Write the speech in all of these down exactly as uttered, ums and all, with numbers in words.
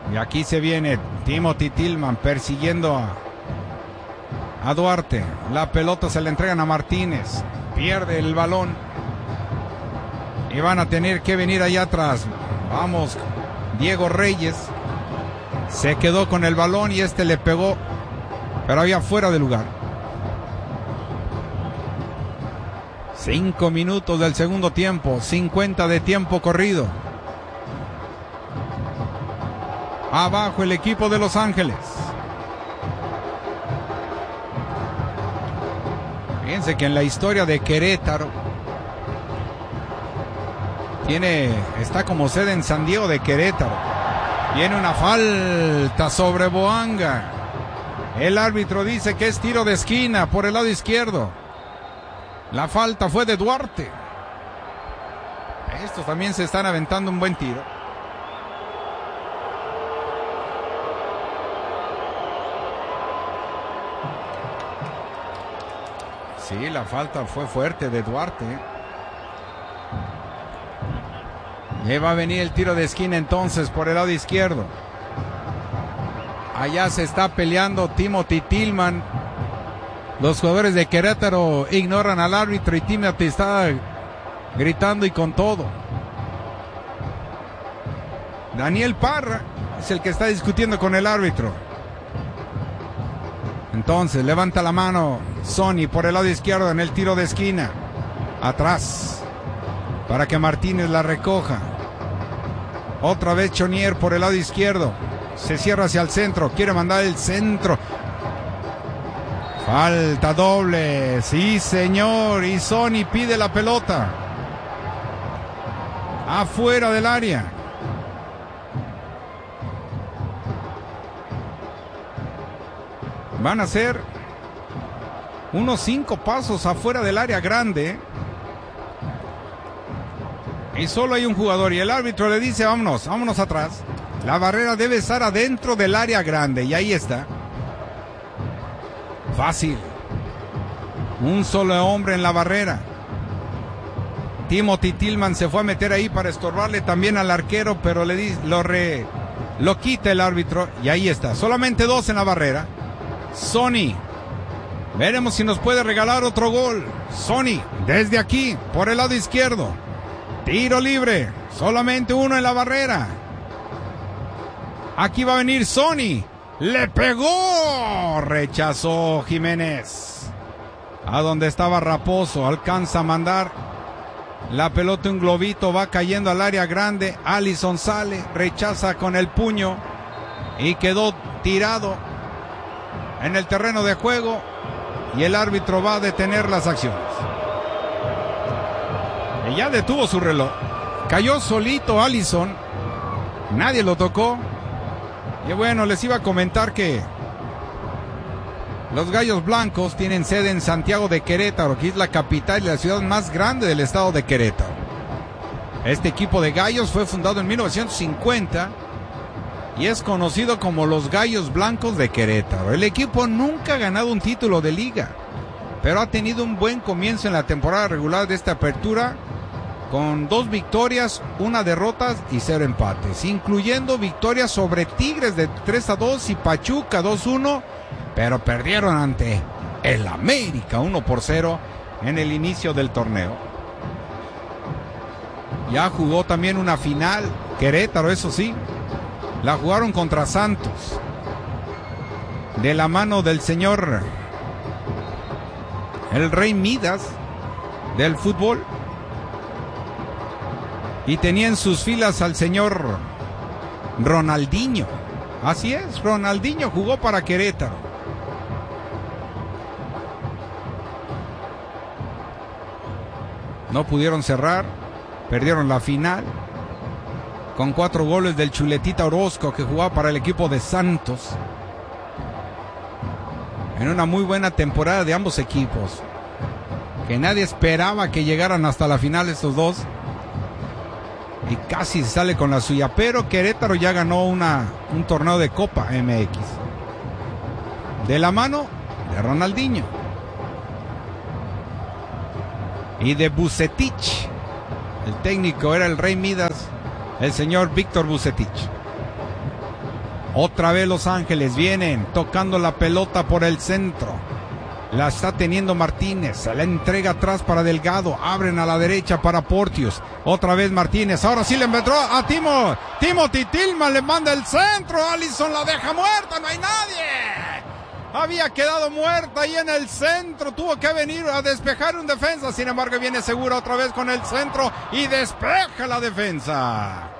Y aquí se viene Timothy Tillman persiguiendo a, a Duarte. La pelota se la entregan a Martínez. Pierde el balón. Y van a tener que venir allá atrás. Vamos, Diego Reyes. Se quedó con el balón y este le pegó, pero había fuera de lugar. Cinco minutos del segundo tiempo. cincuenta de tiempo corrido. Abajo el equipo de Los Ángeles. Fíjense que en la historia de Querétaro tiene, está como sede en San Diego de Querétaro. Viene una falta sobre Boanga. El árbitro dice que es tiro de esquina por el lado izquierdo. La falta fue de Duarte. Estos también se están aventando un buen tiro. Sí, la falta fue fuerte de Duarte. Y va a venir el tiro de esquina entonces por el lado izquierdo. Allá se está peleando Timothy Tillman. Los jugadores de Querétaro ignoran al árbitro y Timothy está gritando y con todo. Daniel Parra es el que está discutiendo con el árbitro. Entonces levanta la mano Sony por el lado izquierdo en el tiro de esquina. Atrás. Para que Martínez la recoja. Otra vez Chonier por el lado izquierdo. Se cierra hacia el centro. Quiere mandar el centro. Falta doble. Sí, señor. Y Sony pide la pelota. Afuera del área. Van a ser unos cinco pasos afuera del área grande. Y solo hay un jugador. Y el árbitro le dice, vámonos, vámonos atrás. La barrera debe estar adentro del área grande. Y ahí está. Fácil. Un solo hombre en la barrera. Timothy Tillman se fue a meter ahí para estorbarle también al arquero, pero le di, lo, re, lo quita el árbitro. Y ahí está. Solamente dos en la barrera. Sony. Veremos si nos puede regalar otro gol. Sony, desde aquí, por el lado izquierdo. Tiro libre. Solamente uno en la barrera. Aquí va a venir Sony. ¡Le pegó! Rechazó Jiménez. A donde estaba Raposo. Alcanza a mandar la pelota, un globito. Va cayendo al área grande. Allison sale. Rechaza con el puño. Y quedó tirado en el terreno de juego. Y el árbitro va a detener las acciones. Y ya detuvo su reloj. Cayó solito Allison. Nadie lo tocó. Y bueno, les iba a comentar que los Gallos Blancos tienen sede en Santiago de Querétaro, que es la capital y la ciudad más grande del estado de Querétaro. Este equipo de Gallos fue fundado en mil novecientos cincuenta y es conocido como los Gallos Blancos de Querétaro. El equipo nunca ha ganado un título de liga, pero ha tenido un buen comienzo en la temporada regular de esta apertura, con dos victorias, una derrota y cero empates, incluyendo victorias sobre Tigres de tres a dos y Pachuca dos uno, pero perdieron ante el América uno por cero en el inicio del torneo. Ya jugó también una final, Querétaro, eso sí, la jugaron contra Santos, de la mano del señor, el Rey Midas del fútbol. Y tenía en sus filas al señor Ronaldinho. Así es, Ronaldinho jugó para Querétaro. No pudieron cerrar, perdieron la final con cuatro goles del Chuletita Orozco, que jugaba para el equipo de Santos. En una muy buena temporada de ambos equipos, que nadie esperaba que llegaran hasta la final estos dos. Y casi sale con la suya, pero Querétaro ya ganó una, un torneo de Copa M X. De la mano de Ronaldinho. Y de Vucetich. El técnico era el Rey Midas, el señor Víctor Vucetich. Otra vez Los Ángeles vienen tocando la pelota por el centro. La está teniendo Martínez, se la entrega atrás para Delgado, abren a la derecha para Porteous, otra vez Martínez, ahora sí le metió a Timo, Timothy Tillman le manda el centro, Alisson la deja muerta, no hay nadie, había quedado muerta ahí en el centro, tuvo que venir a despejar un defensa, sin embargo viene segura otra vez con el centro y despeja la defensa,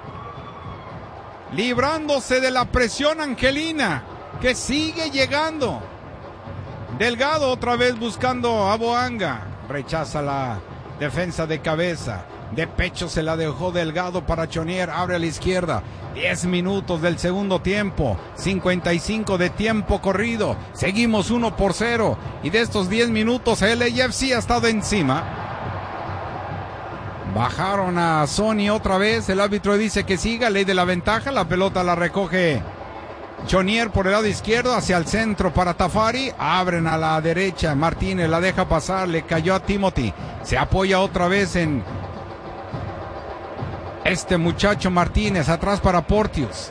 librándose de la presión angelina, que sigue llegando. Delgado otra vez buscando a Boanga, rechaza la defensa de cabeza, de pecho se la dejó Delgado para Chonier, abre a la izquierda, diez minutos del segundo tiempo, cincuenta y cinco de tiempo corrido, seguimos uno por cero, y de estos diez minutos el A F C ha estado encima. Bajaron a Sony otra vez, el árbitro dice que siga, ley de la ventaja, la pelota la recoge Chonier por el lado izquierdo hacia el centro para Tafari, abren a la derecha, Martínez la deja pasar, le cayó a Timothy, se apoya otra vez en este muchacho Martínez, atrás para Porteous,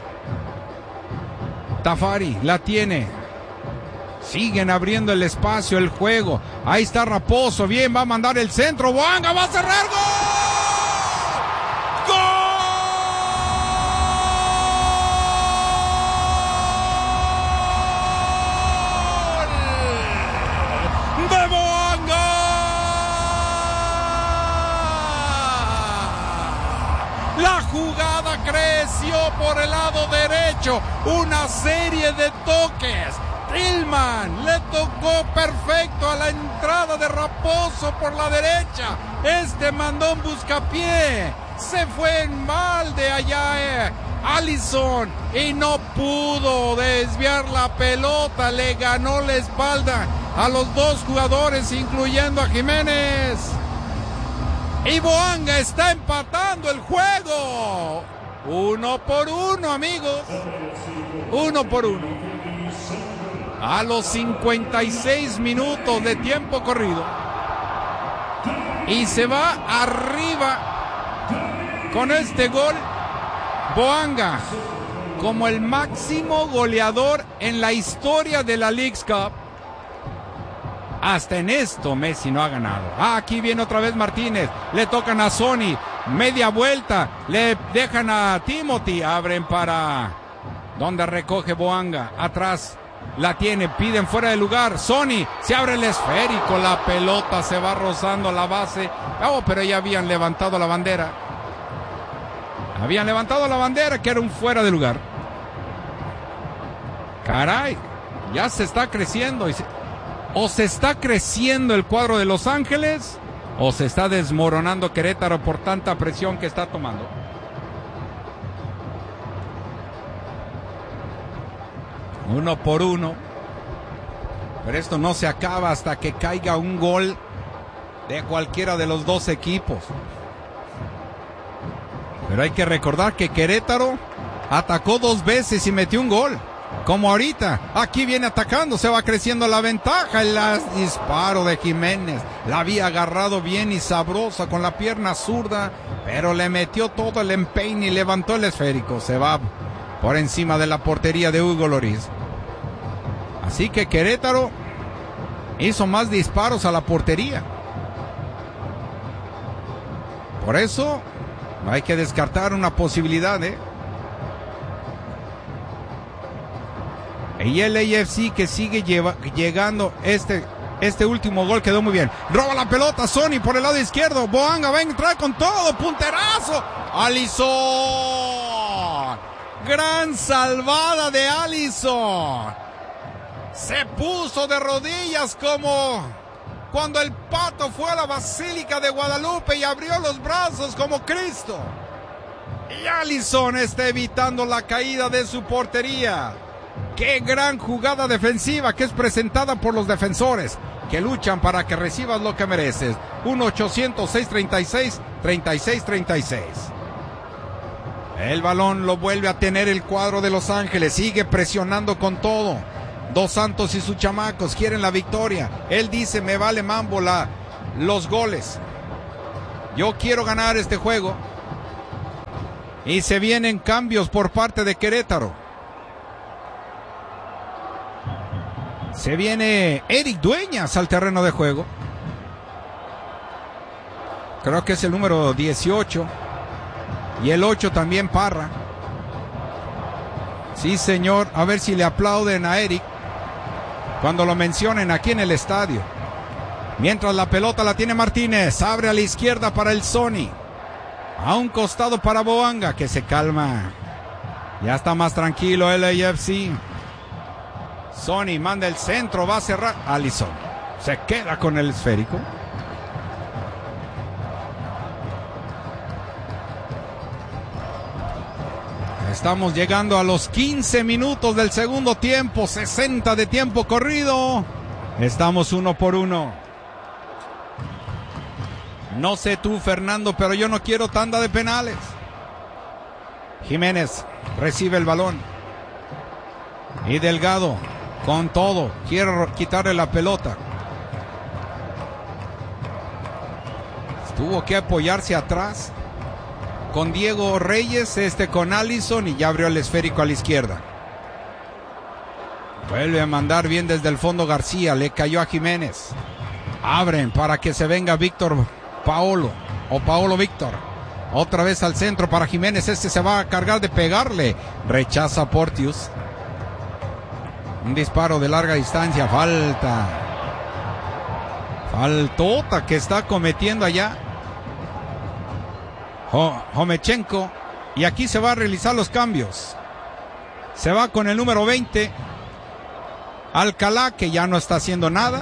Tafari la tiene, siguen abriendo el espacio, el juego, ahí está Raposo, bien, va a mandar el centro, Boanga va a cerrar, ¡gol! ¡Gol! La jugada creció por el lado derecho, una serie de toques. Tillman le tocó perfecto a la entrada de Raposo por la derecha. Este mandó un buscapié, se fue en mal de allá eh, Alisson y no pudo desviar la pelota, le ganó la espalda a los dos jugadores, incluyendo a Jiménez. Y Boanga está empatando el juego. Uno por uno, amigos. Uno por uno. A los cincuenta y seis minutos de tiempo corrido. Y se va arriba con este gol. Boanga, como el máximo goleador en la historia de la Leagues Cup. Hasta en esto Messi no ha ganado. Ah, aquí viene otra vez Martínez. Le tocan a Sony. Media vuelta. Le dejan a Timothy. Abren para donde recoge Boanga. Atrás la tiene. Piden fuera de lugar. Sony. Se abre el esférico. La pelota se va rozando la base. Oh, pero ya habían levantado la bandera. Habían levantado la bandera que era un fuera de lugar. Caray. Ya se está creciendo. Y se... O se está creciendo el cuadro de Los Ángeles, o se está desmoronando Querétaro por tanta presión que está tomando. Uno por uno. Pero esto no se acaba hasta que caiga un gol de cualquiera de los dos equipos. Pero hay que recordar que Querétaro atacó dos veces y metió un gol. Como ahorita, aquí viene atacando, se va creciendo la ventaja, el disparo de Jiménez, la había agarrado bien y sabrosa con la pierna zurda, pero le metió todo el empeine y levantó el esférico, se va por encima de la portería de Hugo Lloris. Así que Querétaro hizo más disparos a la portería. Por eso, no hay que descartar una posibilidad, ¿eh? Y el A F C que sigue lleva, llegando, este, este último gol quedó muy bien. Roba la pelota Sony por el lado izquierdo. Boanga va a entrar con todo, punterazo. Alisson. Gran salvada de Alisson. Se puso de rodillas como cuando el Pato fue a la Basílica de Guadalupe y abrió los brazos como Cristo. Y Alisson está evitando la caída de su portería. ¡Qué gran jugada defensiva que es presentada por los defensores que luchan para que recibas lo que mereces! uno ochocientos seis treinta y seis treinta y seis treinta y seis. El balón lo vuelve a tener el cuadro de Los Ángeles. Sigue presionando con todo. Dos Santos y sus chamacos quieren la victoria. Él dice, me vale mambo la, los goles. Yo quiero ganar este juego. Y se vienen cambios por parte de Querétaro. Se viene Eric Dueñas al terreno de juego. Creo que es el número dieciocho. Y el ocho también, Parra. Sí, señor. A ver si le aplauden a Eric cuando lo mencionen aquí en el estadio. Mientras la pelota la tiene Martínez. Abre a la izquierda para el Sony. A un costado para Boanga, que se calma. Ya está más tranquilo el L A F C. Sony manda el centro, va a cerrar. Allison se queda con el esférico. Estamos llegando a los quince minutos del segundo tiempo, sesenta de tiempo corrido. Estamos uno por uno. No sé tú, Fernando, pero yo no quiero tanda de penales. Jiménez recibe el balón. Y Delgado, con todo, quiere quitarle la pelota. Tuvo que apoyarse atrás con Diego Reyes, este con Allison, y ya abrió el esférico a la izquierda. Vuelve a mandar bien desde el fondo García, le cayó a Jiménez. Abren para que se venga Víctor Paolo, o Paolo Víctor. Otra vez al centro para Jiménez, este se va a cargar de pegarle. Rechaza Porteous. Un disparo de larga distancia, falta. Faltota que está cometiendo allá Homechenko. Y aquí se va a realizar los cambios. Se va con el número veinte Alcalá, que ya no está haciendo nada.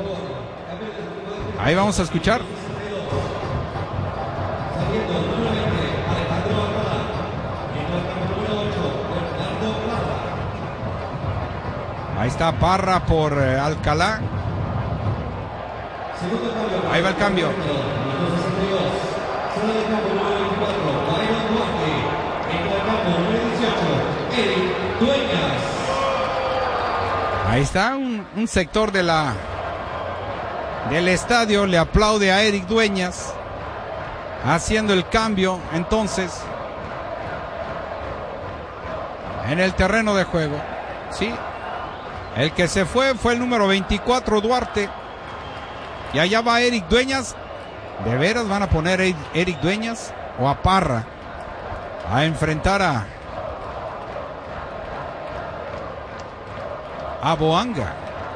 Ahí vamos a escuchar. Ahí está Parra por eh, Alcalá. Ahí va el cambio. Ahí está un, un sector de la del estadio le aplaude a Eric Dueñas haciendo el cambio entonces en el terreno de juego. Sí, el que se fue fue el número veinticuatro Duarte y allá va Eric Dueñas. ¿De veras van a poner a Eric Dueñas o a Parra a enfrentar a a Boanga?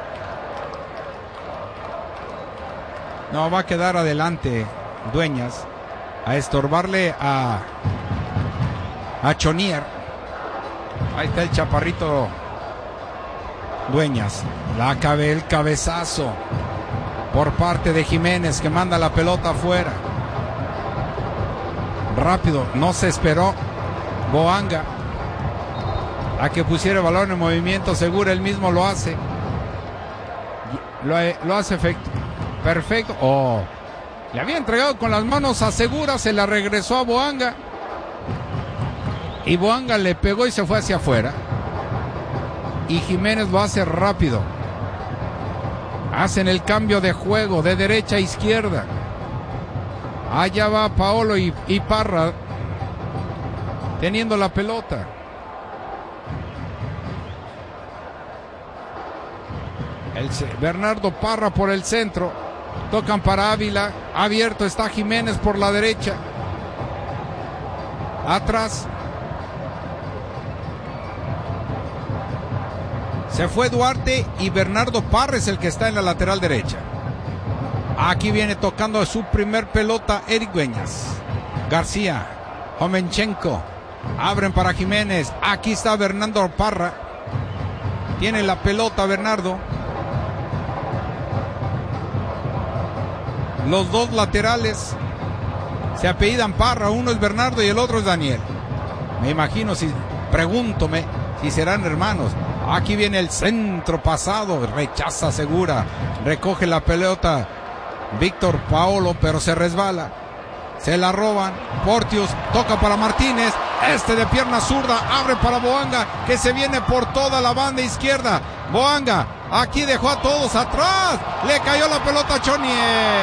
No, va a quedar adelante Dueñas a estorbarle a a Chonier. Ahí está el chaparrito Dueñas. La cabe, el cabezazo por parte de Jiménez, que manda la pelota afuera. Rápido, no se esperó Boanga a que pusiera el balón en movimiento, seguro él mismo lo hace. Lo, lo hace efecto. Perfecto. Oh, le había entregado con las manos a Segura, se la regresó a Boanga. Y Boanga le pegó y se fue hacia afuera. Y Jiménez lo hace rápido. Hacen el cambio de juego de derecha a izquierda. Allá va Paolo y, y Parra teniendo la pelota. El, Bernardo Parra por el centro. Tocan para Ávila. Abierto está Jiménez por la derecha. Atrás. Se fue Duarte y Bernardo Parra es el que está en la lateral derecha. Aquí viene tocando su primer pelota Eric Dueñas. García, Homechenko, abren para Jiménez. Aquí está Bernardo Parra. Tiene la pelota Bernardo. Los dos laterales se apellidan Parra. Uno es Bernardo y el otro es Daniel. Me imagino, si pregúntome si serán hermanos. Aquí viene el centro pasado, rechaza Segura, recoge la pelota Víctor Paolo, pero se resbala, se la roban. Porteous toca para Martínez, este de pierna zurda, abre para Boanga, que se viene por toda la banda izquierda. Boanga, aquí dejó a todos atrás, le cayó la pelota a Chonier.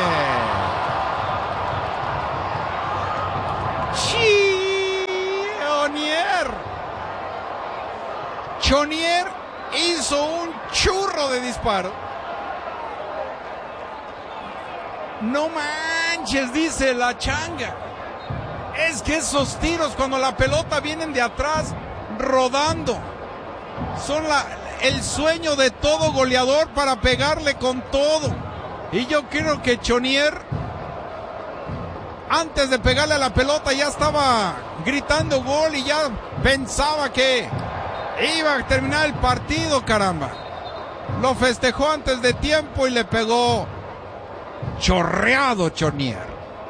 Chonier. Chonier hizo un churro de disparo. No manches, dice la changa. Es que esos tiros cuando la pelota vienen de atrás rodando son la, el sueño de todo goleador para pegarle con todo. Y yo creo que Chonier, antes de pegarle a la pelota, ya estaba gritando gol y ya pensaba que iba a terminar el partido, caramba. Lo festejó antes de tiempo y le pegó chorreado Chonier.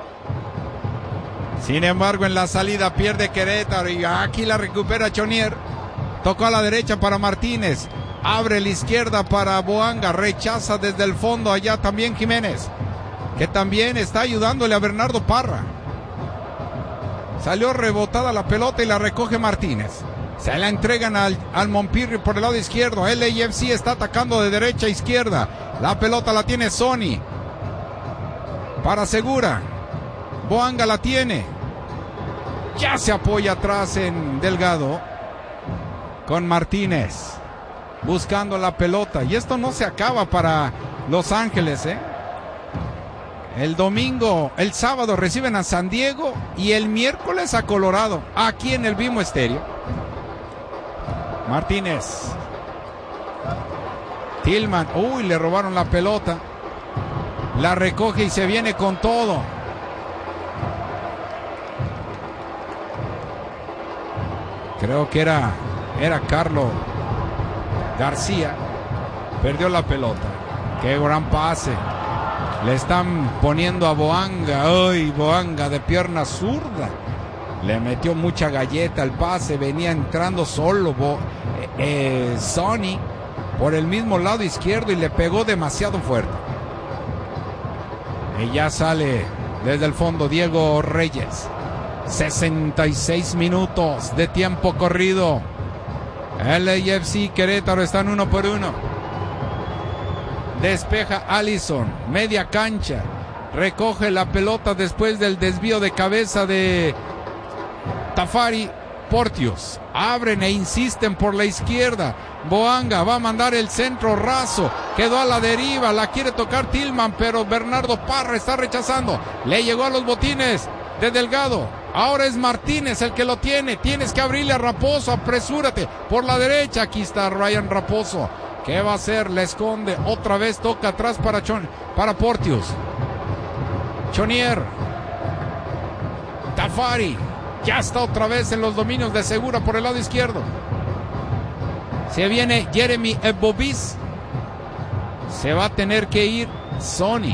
Sin embargo, en la salida pierde Querétaro y aquí la recupera Chonier. Tocó a la derecha para Martínez. Abre la izquierda para Boanga. Rechaza desde el fondo allá también Jiménez, que también está ayudándole a Bernardo Parra. Salió rebotada la pelota y la recoge Martínez. Se la entregan al, al Montpirri por el lado izquierdo. L A F C está atacando de derecha a izquierda. La pelota la tiene Sony. Para Segura. Boanga la tiene. Ya se apoya atrás en Delgado. Con Martínez. Buscando la pelota. Y esto no se acaba para Los Ángeles, ¿eh? El domingo, el sábado reciben a San Diego y el miércoles a Colorado, aquí en el mismo estéreo. Martínez. Tillman. Uy, le robaron la pelota. La recoge y se viene con todo. Creo que era, era Carlos García. Perdió la pelota. Qué gran pase. Le están poniendo a Boanga. ¡Ay, Boanga de pierna zurda! Le metió mucha galleta al pase. Venía entrando solo Bo, eh, eh, Sony por el mismo lado izquierdo y le pegó demasiado fuerte. Y ya sale desde el fondo Diego Reyes. sesenta y seis minutos de tiempo corrido. L A F C Querétaro están uno por uno. Despeja Allison, media cancha. Recoge la pelota después del desvío de cabeza de Tafari. Portius. Abren e insisten por la izquierda. Boanga va a mandar el centro raso. Quedó a la deriva. La quiere tocar Tillman, pero Bernardo Parra está rechazando. Le llegó a los botines de Delgado. Ahora es Martínez el que lo tiene. Tienes que abrirle a Raposo. Apresúrate. Por la derecha. Aquí está Ryan Raposo. ¿Qué va a hacer? Le esconde. Otra vez toca atrás para, Chon, para Portius. Chonier. Tafari. Ya está otra vez en los dominios de Segura por el lado izquierdo. Se viene Jeremy Ebobis. Se va a tener que ir Sony.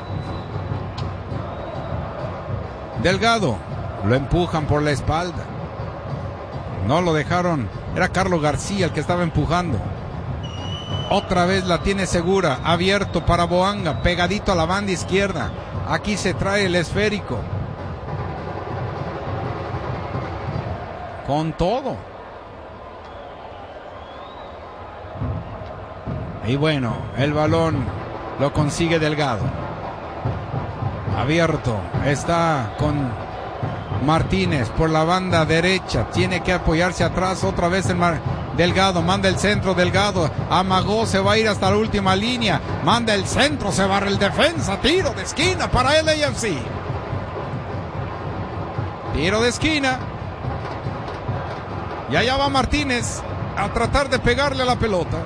Delgado. Lo empujan por la espalda. No lo dejaron. Era Carlos García el que estaba empujando. Otra vez la tiene Segura. Abierto para Boanga. Pegadito a la banda izquierda. Aquí se trae el esférico. Con todo. Y bueno, el balón lo consigue Delgado. Abierto. Está con Martínez por la banda derecha. Tiene que apoyarse atrás otra vez el Mar... Delgado. Manda el centro. Delgado. Amagó. Se va a ir hasta la última línea. Manda el centro. Se barre el defensa. Tiro de esquina para L A F C. Tiro de esquina. Y allá va Martínez a tratar de pegarle a la pelota.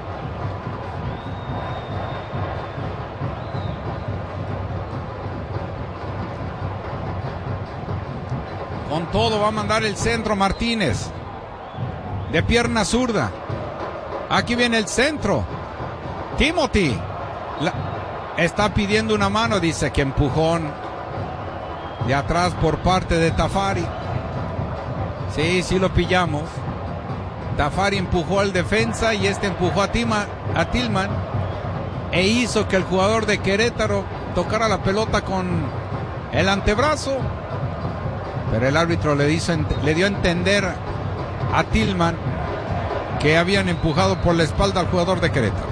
Con todo va a mandar el centro Martínez. De pierna zurda. Aquí viene el centro. Timothy. La, está pidiendo una mano. Dice que empujón de atrás por parte de Tafari. Sí, sí lo pillamos. Tafari empujó al defensa y este empujó a, Tima, a Tillman e hizo que el jugador de Querétaro tocara la pelota con el antebrazo, pero el árbitro le, hizo, le dio a entender a Tillman que habían empujado por la espalda al jugador de Querétaro.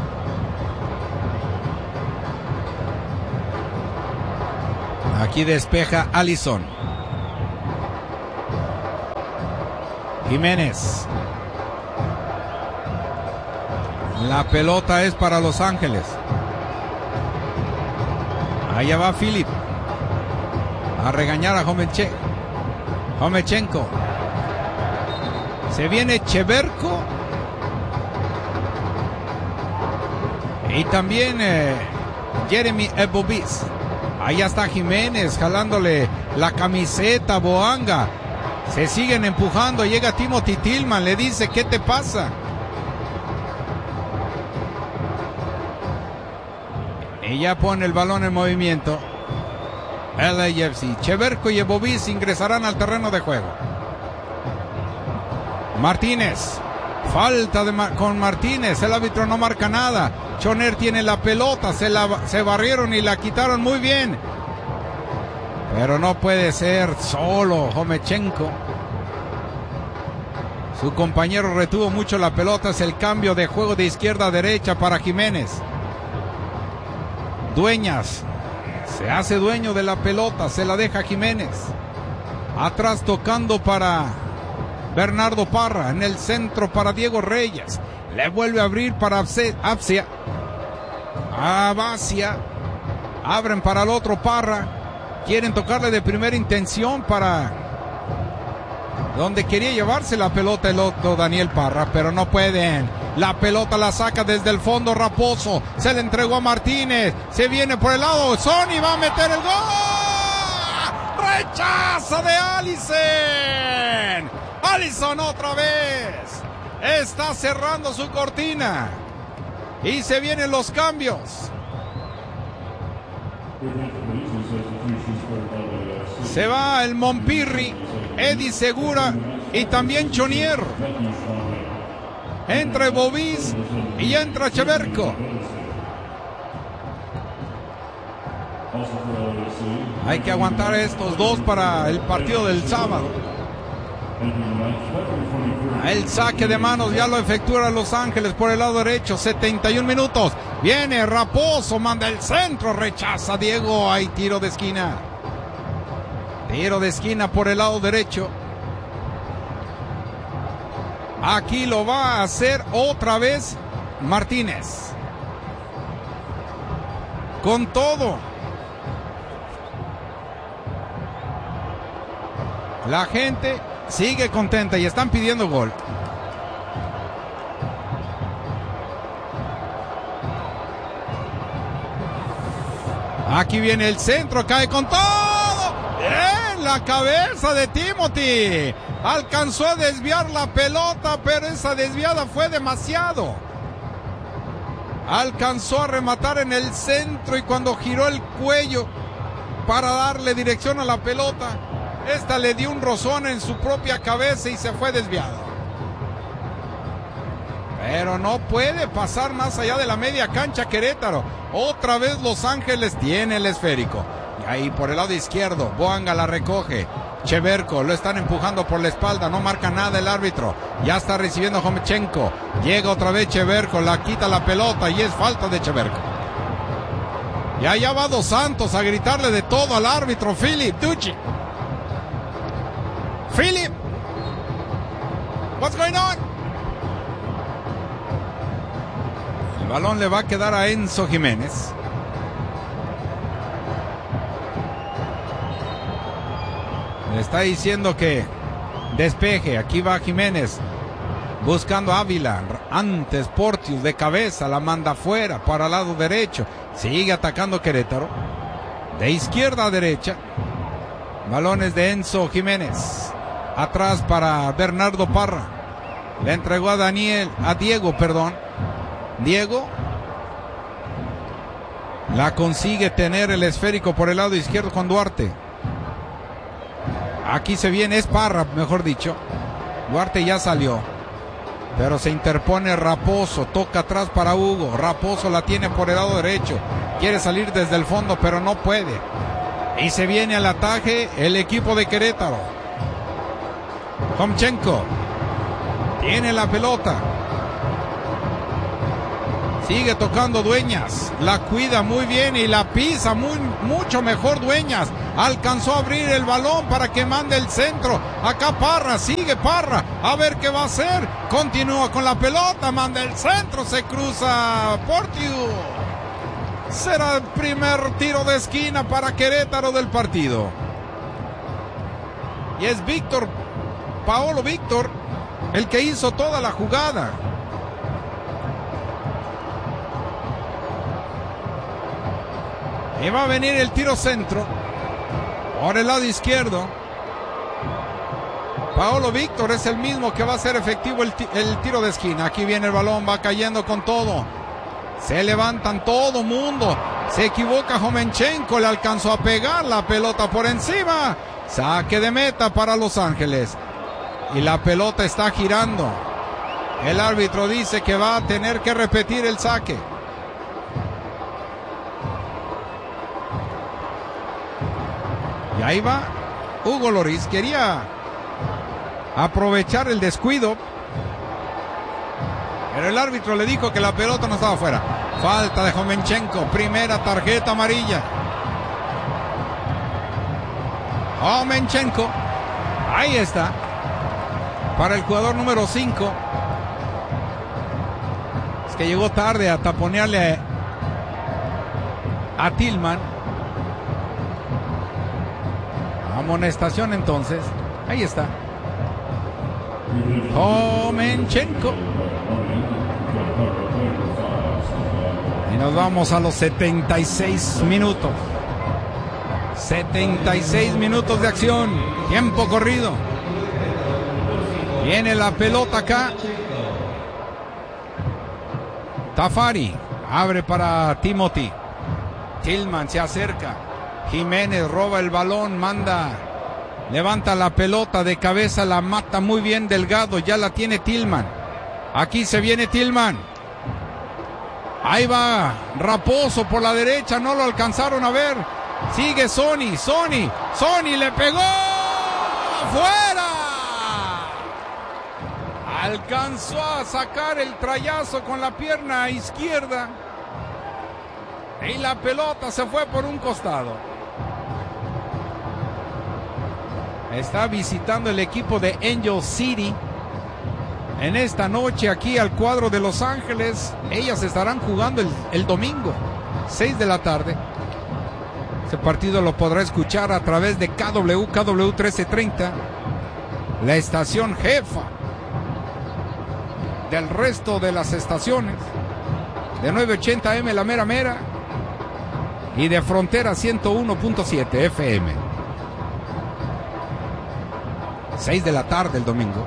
Aquí despeja Allison. Jiménez. La pelota es para Los Ángeles. Allá va Philip a regañar a Homeche- Homechenko. Se viene Cheverko. Y también eh, Jeremy Ebobis. Allá está Jiménez jalándole la camiseta a Boanga. Se siguen empujando. Llega Timothy Tillman. Le dice: ¿qué te pasa? Y ya pone el balón en movimiento L A F C. Cheverko y Ebobis ingresarán al terreno de juego. Martínez. Falta de ma- con Martínez. El árbitro no marca nada. Choner tiene la pelota. Se, la, se barrieron y la quitaron muy bien. Pero no puede ser solo Homechenko. Su compañero retuvo mucho la pelota. Es el cambio de juego de izquierda a derecha para Jiménez. Dueñas se hace dueño de la pelota, se la deja Jiménez. Atrás tocando para Bernardo Parra, en el centro para Diego Reyes. Le vuelve a abrir para Apsia. Abacia. Abren para el otro Parra. Quieren tocarle de primera intención para donde quería llevarse la pelota el otro Daniel Parra, pero no pueden. La pelota la saca desde el fondo Raposo. Se le entregó a Martínez. Se viene por el lado. Sony va a meter el gol. Rechaza de Allison. Allison otra vez. Está cerrando su cortina. Y se vienen los cambios. Se va el Mompirri, Eddie Segura y también Chonier. Entra Bobis y entra Cheverko. Hay que aguantar a estos dos para el partido del sábado. El saque de manos ya lo efectúa Los Ángeles por el lado derecho. setenta y un minutos. Viene Raposo, manda el centro, rechaza Diego. Hay tiro de esquina. Tiro de esquina por el lado derecho. Aquí lo va a hacer otra vez Martínez. Con todo. La gente sigue contenta y están pidiendo gol. Aquí viene el centro, cae con todo. En la cabeza de Timothy. Alcanzó a desviar la pelota, pero esa desviada fue demasiado. Alcanzó a rematar en el centro y cuando giró el cuello para darle dirección a la pelota, esta le dio un rozón en su propia cabeza y se fue desviado. Pero no puede pasar más allá de la media cancha Querétaro. Otra vez Los Ángeles tiene el esférico. Y ahí por el lado izquierdo, Boanga la recoge. Cheverko lo están empujando por la espalda, no marca nada el árbitro. Ya está recibiendo Homechenko. Llega otra vez Cheverko, la quita la pelota y es falta de Cheverko. Y allá va Dos Santos a gritarle de todo al árbitro Philip Ducci. Philip, what's going on? El balón le va a quedar a Enzo Jiménez. Le está diciendo que despeje. Aquí va Jiménez buscando a Ávila. Antes Portius de cabeza la manda afuera para el lado derecho. Sigue atacando Querétaro. De izquierda a derecha. Balones de Enzo Jiménez. Atrás para Bernardo Parra. Le entregó a Daniel, a Diego, perdón. Diego la consigue tener el esférico por el lado izquierdo con Duarte. Aquí se viene, es Parra, mejor dicho. Duarte ya salió, pero se interpone Raposo, toca atrás para Hugo. Raposo la tiene por el lado derecho, quiere salir desde el fondo, pero no puede. Y se viene al ataque el equipo de Querétaro. Homechenko tiene la pelota. Sigue tocando Dueñas. La cuida muy bien y la pisa muy, mucho mejor Dueñas. Alcanzó a abrir el balón para que mande el centro. Acá Parra, sigue Parra. A ver qué va a hacer. Continúa con la pelota, manda el centro, se cruza Portiu. Será el primer tiro de esquina para Querétaro del partido. Y es Víctor, Paolo Víctor, el que hizo toda la jugada. Y va a venir el tiro centro por el lado izquierdo. Paolo Víctor es el mismo que va a ser efectivo el, el tiro de esquina. Aquí viene el balón, va cayendo con todo. Se levantan todo mundo. Se equivoca Jomenchenko, le alcanzó a pegar la pelota por encima. Saque de meta para Los Ángeles. Y la pelota está girando. El árbitro dice que va a tener que repetir el saque. Y ahí va Hugo Lloris. Quería aprovechar el descuido, pero el árbitro le dijo que la pelota no estaba fuera. Falta de Jomenchenko. Primera tarjeta amarilla. Jomenchenko. Ahí está. Para el jugador número cinco. Es que llegó tarde a taponearle a, a Tillman. Amonestación entonces. Ahí está. Jomenchenko. Y nos vamos a los setenta y seis minutos. setenta y seis minutos de acción. Tiempo corrido. Viene la pelota acá. Tafari. Abre para Timothy. Tillman se acerca. Jiménez roba el balón, manda, levanta la pelota de cabeza, la mata muy bien Delgado, ya la tiene Tillman. Aquí se viene Tillman. Ahí va Raposo por la derecha, no lo alcanzaron a ver. Sigue Sony, Sony, Sony le pegó. ¡Fuera! Alcanzó a sacar el trayazo con la pierna izquierda. Y la pelota se fue por un costado. Está visitando el equipo de Angel City en esta noche aquí al cuadro de Los Ángeles. Ellas estarán jugando el, el domingo, seis de la tarde. Ese partido lo podrá escuchar a través de K W, K W trece treinta, la estación jefa del resto de las estaciones, de novecientos ochenta M La Mera Mera y de Frontera ciento uno punto siete F M. seis de la tarde el domingo.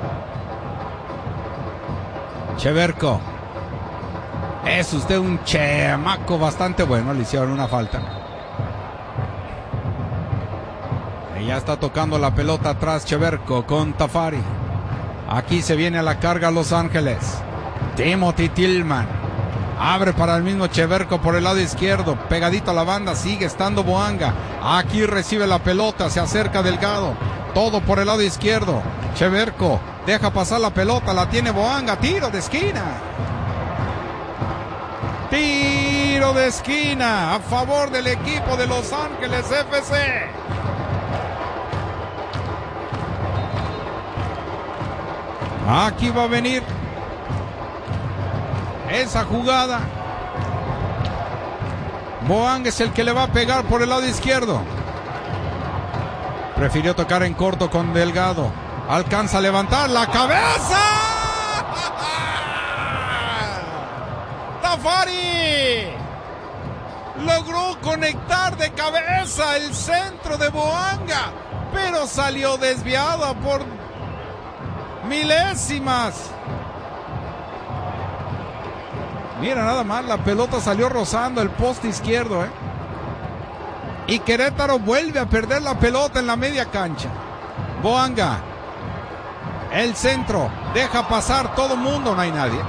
Cheverko. Es usted un chemaco bastante bueno. Le hicieron una falta. Y ya está tocando la pelota atrás Cheverko con Tafari. Aquí se viene a la carga Los Ángeles. Timothy Tillman. Abre para el mismo Cheverko por el lado izquierdo. Pegadito a la banda. Sigue estando Boanga. Aquí recibe la pelota. Se acerca Delgado. Todo por el lado izquierdo. Cheverko deja pasar la pelota. La tiene Boanga. Tiro de esquina. Tiro de esquina a favor del equipo de Los Ángeles F C. Aquí va a venir esa jugada. Boanga es el que le va a pegar por el lado izquierdo. Prefirió tocar en corto con Delgado. Alcanza a levantar la cabeza. Tafari logró conectar de cabeza el centro de Boanga, pero salió desviada por milésimas. Mira nada más, la pelota salió rozando el poste izquierdo, ¿eh? Y Querétaro vuelve a perder la pelota en la media cancha. Boanga, el centro, deja pasar todo el mundo, no hay nadie.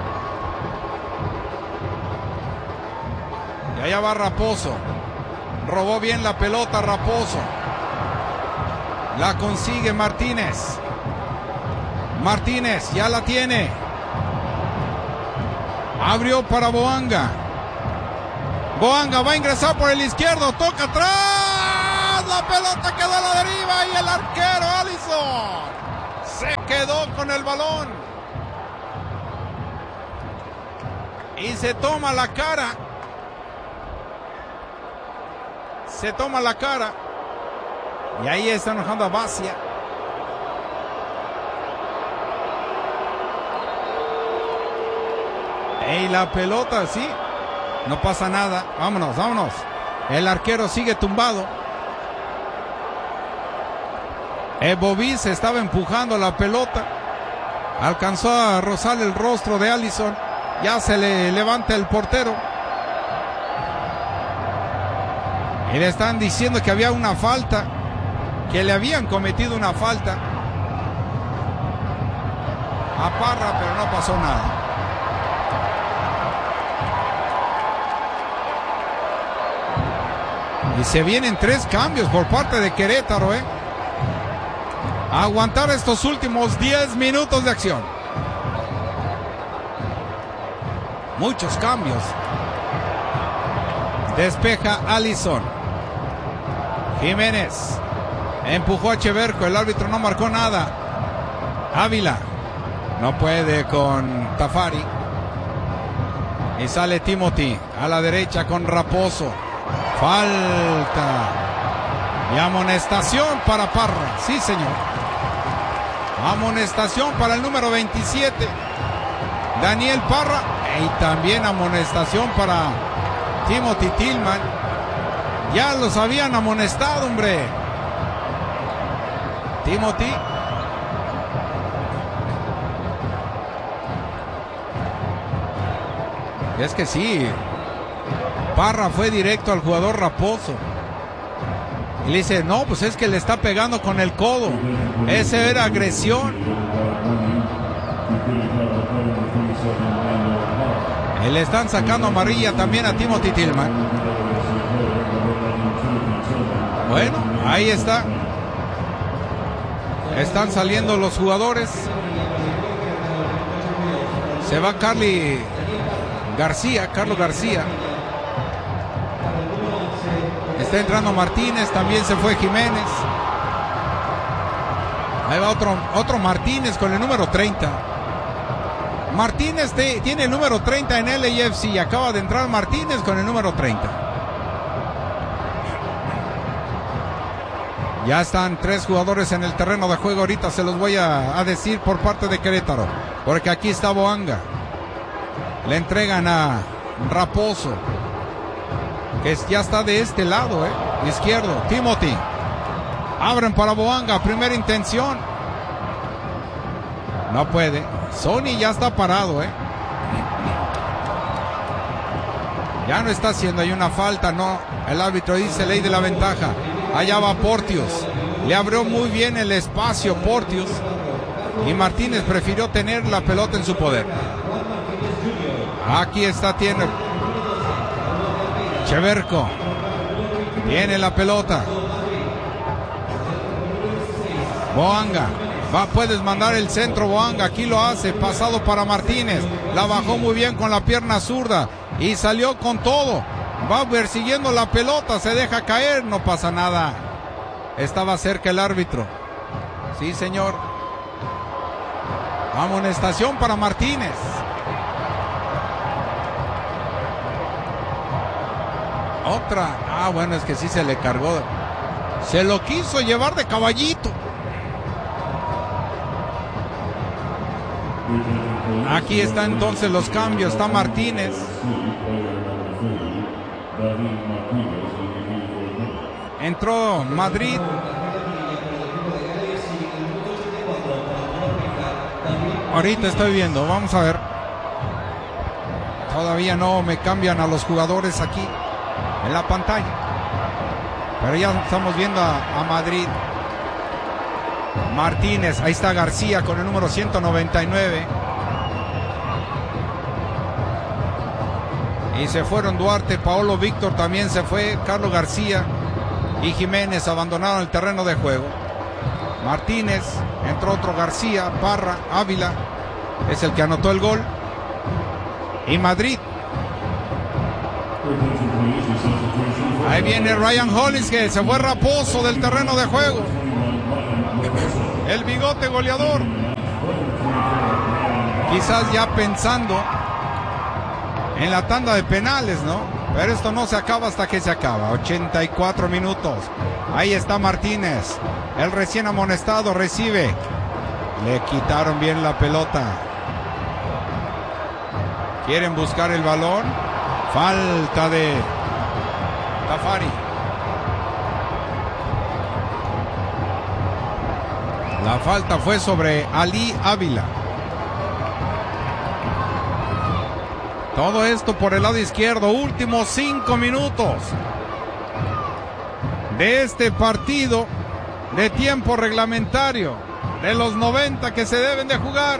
Y allá va Raposo. Robó bien la pelota Raposo. La consigue Martínez. Martínez ya la tiene. Abrió para Boanga. Boanga va a ingresar por el izquierdo. Toca atrás. La pelota quedó a la deriva y el arquero Allison se quedó con el balón. Y se toma la cara. Se toma la cara. Y ahí está enojando a Basia. Y la pelota, sí. No pasa nada. Vámonos, vámonos. El arquero sigue tumbado. Bobby se estaba empujando la pelota. Alcanzó a rozar el rostro de Allison. Ya se le levanta el portero. Y le están diciendo que había una falta. Que le habían cometido una falta a Parra, pero no pasó nada. Y se vienen tres cambios por parte de Querétaro, ¿eh? A aguantar estos últimos diez minutos de acción. Muchos cambios. Despeja Allison. Jiménez. Empujó a Cheverco. El árbitro no marcó nada. Ávila. No puede con Tafari. Y sale Timothy. A la derecha con Raposo. Falta. Y amonestación para Parra. Sí, señor. Amonestación para el número veintisiete. Daniel Parra. Y también amonestación para Timothy Tillman. Ya los habían amonestado, hombre. Timothy. Es que sí. Parra fue directo al jugador Raposo. Y le dice, no, pues es que le está pegando con el codo. Ese era agresión. Y le están sacando amarilla también a Timothy Tillman. Bueno, ahí está. Están saliendo los jugadores. Se va Carly García, Carlos García. Está entrando Martínez, también se fue Jiménez. Ahí va otro, otro Martínez con el número treinta. Martínez te, tiene el número treinta en L A F C y acaba de entrar Martínez con el número treinta. Ya están tres jugadores en el terreno de juego. Ahorita se los voy a, a decir por parte de Querétaro. Porque aquí está Boanga. Le entregan a Raposo. Que ya está de este lado, eh. Izquierdo. Timothy. Abren para Boanga. Primera intención. No puede. Sony ya está parado, eh. Ya no está haciendo ahí una falta, no. El árbitro dice ley de la ventaja. Allá va Portius. Le abrió muy bien el espacio Portius. Y Martínez prefirió tener la pelota en su poder. Aquí está, tiene Cheverco. Tiene la pelota. Boanga. Va, puedes mandar el centro, Boanga. Aquí lo hace. Pasado para Martínez. La bajó muy bien con la pierna zurda. Y salió con todo. Va persiguiendo la pelota. Se deja caer. No pasa nada. Estaba cerca el árbitro. Sí, señor. Amonestación para Martínez. Otra. Ah, bueno, es que sí se le cargó. Se lo quiso llevar de caballito. Aquí está entonces los cambios. Está Martínez. Entró Madrid. Ahorita estoy viendo. Vamos a ver. Todavía no me cambian a los jugadores aquí en la pantalla. Pero ya estamos viendo a, a Madrid. Martínez. Ahí está García con el número ciento noventa y nueve. Y se fueron Duarte, Paolo Víctor también se fue, Carlos García y Jiménez abandonaron el terreno de juego. Martínez, entró otro García, Parra, Ávila, es el que anotó el gol. y Madrid. Ahí viene Ryan Hollins, que se fue raposo del terreno de juego. El bigote goleador. Quizás ya pensando en la tanda de penales, ¿no? Pero esto no se acaba hasta que se acaba. ochenta y cuatro minutos. Ahí está Martínez. El recién amonestado recibe. Le quitaron bien la pelota. Quieren buscar el balón. Falta de Tafari. La falta fue sobre Ali Ávila. Todo esto por el lado izquierdo. Últimos cinco minutos de este partido de tiempo reglamentario de los noventa que se deben de jugar.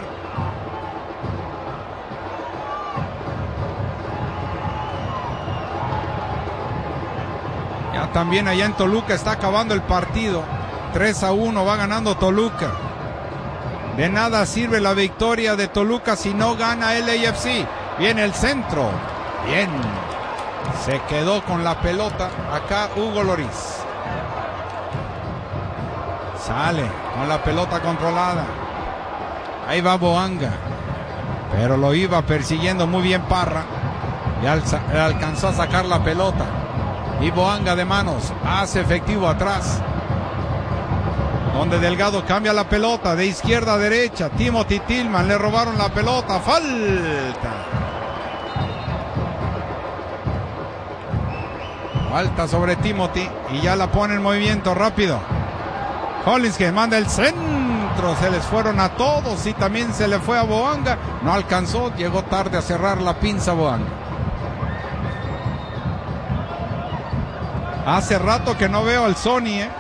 Ya también allá en Toluca está acabando el partido. tres a uno va ganando Toluca. De nada sirve la victoria de Toluca si no gana el L A F C. Viene el centro. Bien. Se quedó con la pelota acá Hugo Lloris. Sale con la pelota controlada. Ahí va Boanga. Pero lo iba persiguiendo muy bien Parra. Y alza, alcanzó a sacar la pelota. Y Boanga de manos. Hace efectivo atrás. Donde Delgado cambia la pelota de izquierda a derecha. Timothy Tillman, le robaron la pelota. Falta. Falta sobre Timothy y ya la pone en movimiento rápido. Hollins que manda el centro. Se les fueron a todos y también se le fue a Boanga. No alcanzó, llegó tarde a cerrar la pinza Boanga. Hace rato que no veo al Sony, ¿eh?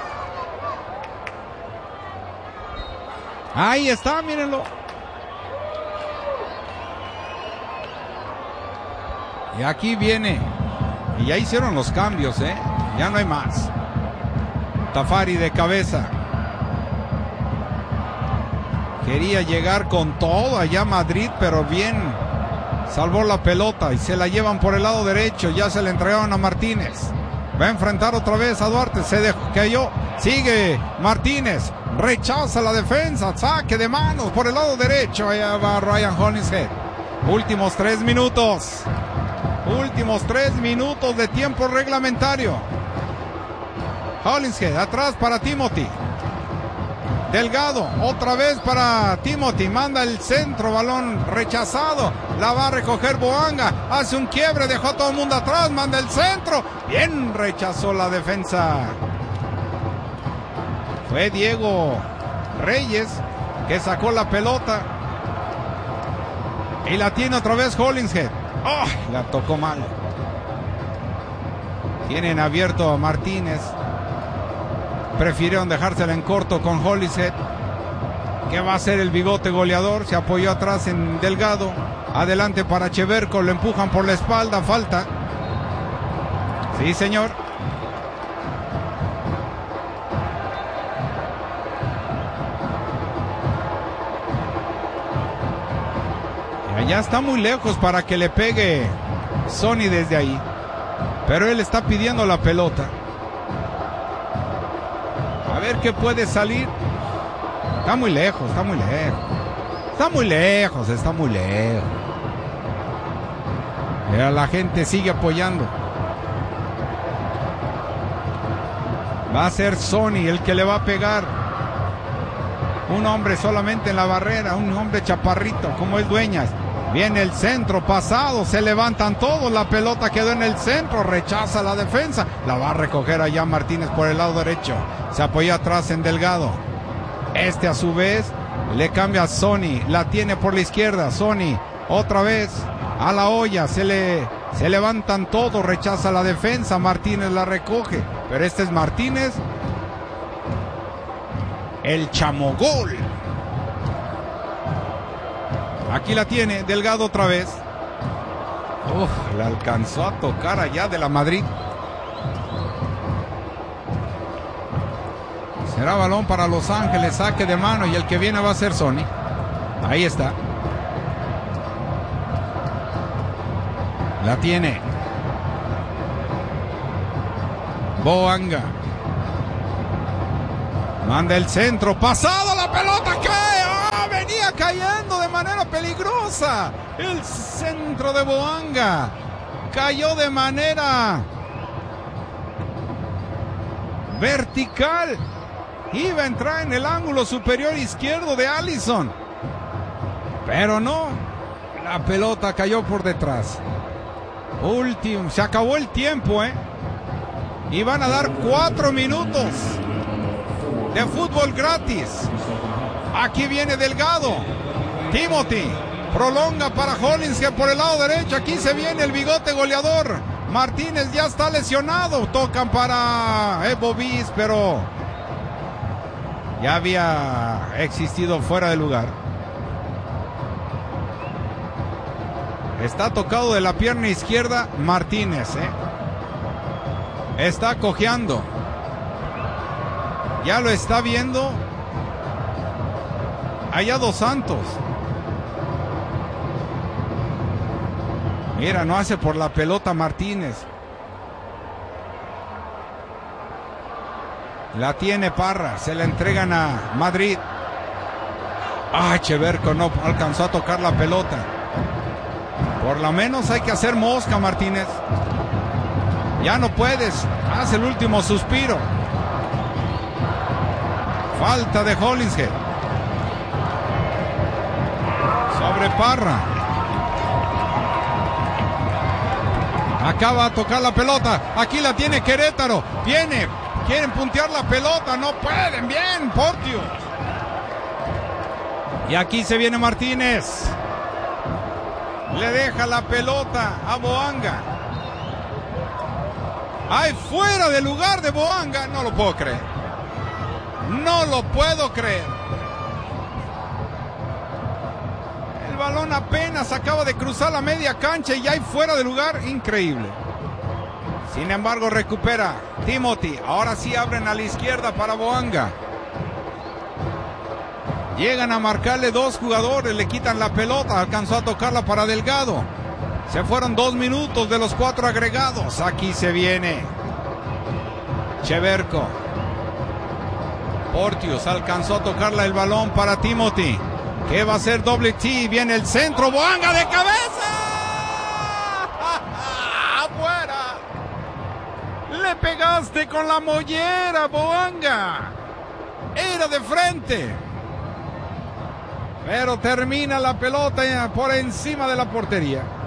Ahí está, mírenlo. Y aquí viene. Y ya hicieron los cambios, ¿eh? Ya no hay más. Tafari de cabeza. Quería llegar con todo allá a Madrid, pero bien. Salvó la pelota y se la llevan por el lado derecho. Ya se le entregaron a Martínez. Va a enfrentar otra vez a Duarte. Se dejó, cayó. Sigue Martínez. Rechaza la defensa. Saque de manos por el lado derecho. Allá va Ryan Hollingshead. Últimos tres minutos. Últimos tres minutos de tiempo reglamentario. Hollingshead atrás para Timothy. Delgado otra vez para Timothy. Manda el centro. Balón rechazado. La va a recoger Boanga. Hace un quiebre. Dejó a todo el mundo atrás. Manda el centro. Bien rechazó la defensa. Fue Diego Reyes que sacó la pelota. Y la tiene otra vez Hollingshead. ¡Oh! La tocó mal. Tienen abierto a Martínez. Prefirieron dejársela en corto con Hollingshead. ¿Qué va a hacer el bigote goleador? Se apoyó atrás en Delgado. Adelante para Cheverco. Lo empujan por la espalda. Falta. Sí, señor. Ya está muy lejos para que le pegue Sony desde ahí. Pero él está pidiendo la pelota. A ver qué puede salir. Está muy lejos, está muy lejos. Está muy lejos, está muy lejos. Pero la gente sigue apoyando. Va a ser Sony el que le va a pegar. Un hombre solamente en la barrera. Un hombre chaparrito como es Dueñas. Viene el centro pasado, se levantan todos, la pelota quedó en el centro, rechaza la defensa, la va a recoger allá Martínez por el lado derecho, se apoya atrás en Delgado, este a su vez le cambia a Sony, la tiene por la izquierda, Sony otra vez a la olla, se le se levantan todos, rechaza la defensa, Martínez la recoge, pero este es Martínez, el chamogol. Aquí la tiene, Delgado otra vez. Uf, la alcanzó a tocar allá de la Madrid. Será balón para Los Ángeles, saque de mano y el que viene va a ser Sony. Ahí está. La tiene Boanga. Manda el centro, pasado, la pelota cae. ¡Ah! Venía cayendo de manera peligrosa. El centro de Boanga cayó de manera vertical. Iba a entrar en el ángulo superior izquierdo de Alisson, pero no, la pelota cayó por detrás. Último, se acabó el tiempo, ¿eh? Y van a dar cuatro minutos de fútbol gratis. Aquí viene Delgado. Timothy prolonga para Hollingshead por el lado derecho. Aquí se viene el bigote goleador. Martínez ya está lesionado. Tocan para Evo Bis, pero ya había existido fuera de lugar. Está tocado de la pierna izquierda Martínez, ¿eh? Está cojeando. Ya lo está viendo allá Dos Santos. Mira, no hace por la pelota Martínez. La tiene Parra, se la entregan a Madrid. Ah, Cheverco no alcanzó a tocar la pelota. Por lo menos hay que hacer mosca, Martínez. Ya no puedes, haz el último suspiro. Falta de Hollingshead sobre Parra. Acaba de tocar la pelota. Aquí la tiene Querétaro. Viene, quieren puntear la pelota, no pueden. Bien, Portio. Y aquí se viene Martínez. Le deja la pelota a Boanga. ¡Ay, fuera de lugar de Boanga! No lo puedo creer. No lo puedo creer. El balón apenas acaba de cruzar la media cancha y ya hay fuera de lugar. Increíble. Sin embargo, recupera Timothy. Ahora sí abren a la izquierda para Boanga. Llegan a marcarle dos jugadores, le quitan la pelota, alcanzó a tocarla para Delgado. Se fueron dos minutos de los cuatro agregados. Aquí se viene Cheverco. Portius alcanzó a tocarla el balón para Timothy. ¿Qué va a hacer doble T? Viene el centro, Boanga de cabeza. ¡Afuera! Le pegaste con la mollera, Boanga. Era de frente. Pero termina la pelota por encima de la portería.